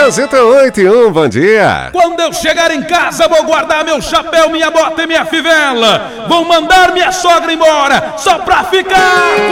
Trânsito 8 e 1, bom dia. Quando eu chegar em casa, vou guardar meu chapéu, minha bota e minha fivela. Vou mandar minha sogra embora, só pra ficar